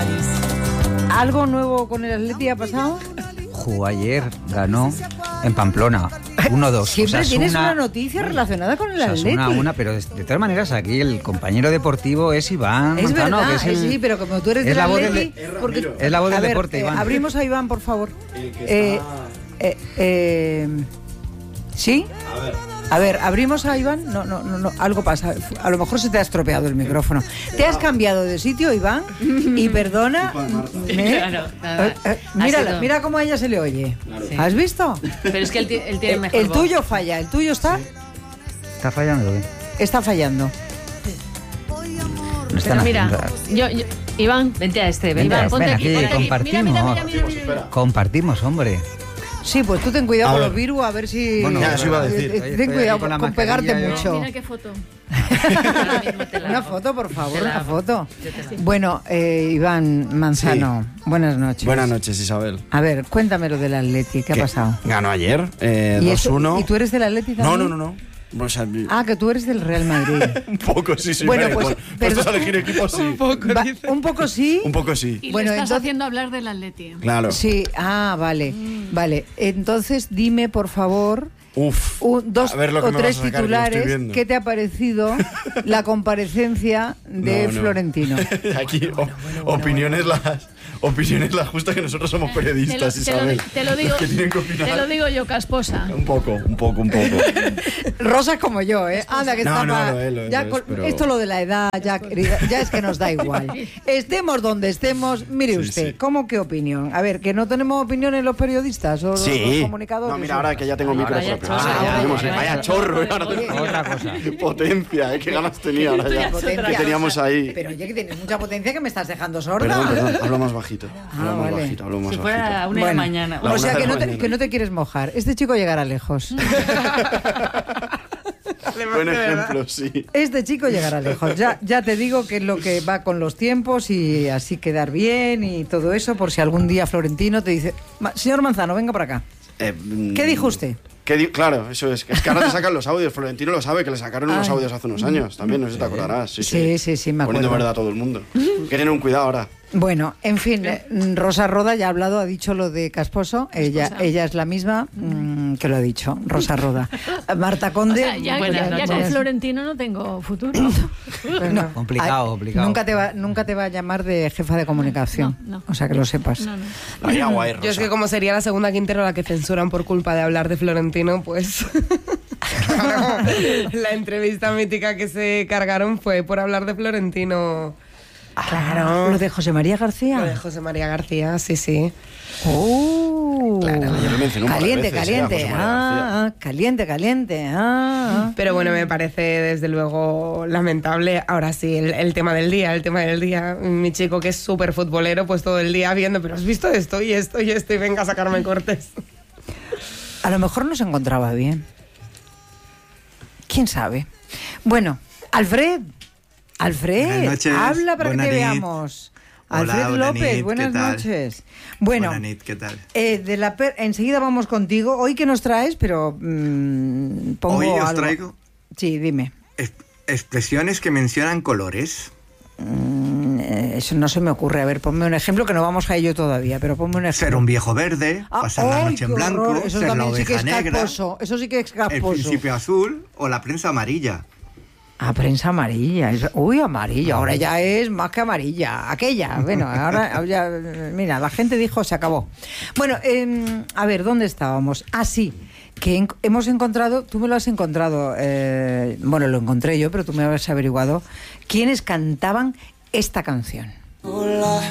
¿Algo nuevo con el Atleti ha pasado? Jugó ayer, ganó en Pamplona, 1-2. Siempre tienes una noticia relacionada con el Atleti. Pero de todas maneras aquí el compañero deportivo es Iván es Manzano, verdad, que es sí, pero como tú eres del Atleti... Es la voz del deporte, Iván. Abrimos a Iván, por favor. ¿Sí? A ver, abrimos a Iván. No, algo pasa. A lo mejor se te ha estropeado el micrófono. ¿Te has cambiado de sitio, Iván? Y perdona. Mira cómo a ella se le oye. Sí. ¿Has visto? Pero es que él tiene mejor el voz. Tuyo falla. ¿El tuyo está? Sí. Está fallando. Está fallando. No están mira, Iván, vente a este. Ven aquí, compartimos. Mira. Compartimos, hombre. Sí, pues tú ten cuidado con los virus, a ver si... Bueno, ya se iba a decir. Ten cuidado con pegarte mucho. Mira qué foto. Una foto, por favor, una foto. Bueno, Iván Manzano, sí. Buenas noches. Buenas noches, Isabel. A ver, cuéntame lo del Atleti, ¿qué ha pasado? Ganó ayer, 2-1. ¿Y tú eres del Atleti también? No. O sea, que tú eres del Real Madrid. Un poco, sí. Bueno, pues puestos a elegir equipos, sí. Un poco sí. Un poco sí. Y bueno, le estás haciendo hablar del Atleti. Claro. Sí, vale. Vale, entonces dime, por favor... dos o tres titulares. ¿Qué te ha parecido la comparecencia de Florentino? Aquí, opiniones las justas, que nosotros somos periodistas, Isabel. Te lo digo yo, casposa. Un poco. Rosa como yo, ¿eh? Anda, que pero... Esto lo de la edad, ya es que nos da igual. Estemos donde estemos, mire usted, ¿cómo qué opinión? A ver, ¿que no tenemos opiniones los periodistas o los comunicadores? No, mira, ahora que ya tengo micro propio. Vaya chorro, otra cosa. Potencia, qué ganas tenía ahora ya. Que teníamos ahí. Pero oye, que tienes mucha potencia que me estás dejando sorda. Perdón, hablo más bajito. Hablo más si fuera una de mañana. O sea, que no te quieres mojar. Este chico llegará lejos. Buen ejemplo, sí. Este chico llegará lejos. Ya te digo que es lo que va con los tiempos y así quedar bien y todo eso, por si algún día Florentino te dice: señor Manzano, venga por acá. ¿Qué dijo usted? Claro, eso es. Es que ahora te sacan los audios. Florentino lo sabe, que le sacaron unos audios hace unos años. También, no sé si te acordarás. Sí, me acuerdo. Poniendo verdad a todo el mundo. Que tienen un cuidado ahora. Bueno, en fin, Rosa Roda ya ha hablado, ha dicho lo de Casposo. Ella es la misma que lo ha dicho, Rosa Roda. Marta Conde... O sea, ya con Florentino no tengo futuro. No, complicado. Nunca te va a llamar de jefa de comunicación. No. O sea, que lo sepas. No. Yo es que como sería la segunda Quintero la que censuran por culpa de hablar de Florentino, pues... Claro, la entrevista mítica que se cargaron fue por hablar de Florentino... Claro. ¿Lo de José María García? Lo de José María García, sí. Claro. Caliente. Caliente. Pero bueno, me parece desde luego lamentable. Ahora sí, el tema del día. Mi chico, que es súper futbolero, pues todo el día viendo, pero has visto esto y venga a sacarme cortes. A lo mejor no se encontraba bien. ¿Quién sabe? Bueno, Alfred, habla para que te veamos. Hola, Alfred López, buenas noches. Bueno, ¿qué tal? Enseguida vamos contigo. Hoy que nos traes, pero pongo Hoy os algo. traigo... Sí, dime. Expresiones que mencionan colores. Eso no se me ocurre. A ver, ponme un ejemplo, que no vamos a ello todavía, pero ponme un ejemplo. Ser un viejo verde, pasar la noche en blanco, eso ser la sí que oveja es negra, casposo. Eso sí que es casposo. el principio azul o la prensa amarilla. Prensa amarilla. Amarilla. Ahora ya es más que amarilla. Aquella. Bueno, ahora ya... Mira, la gente dijo, se acabó. Bueno, a ver, ¿dónde estábamos? Sí, que hemos encontrado... Tú me lo has encontrado... bueno, lo encontré yo, pero tú me has averiguado quiénes cantaban esta canción. Hola,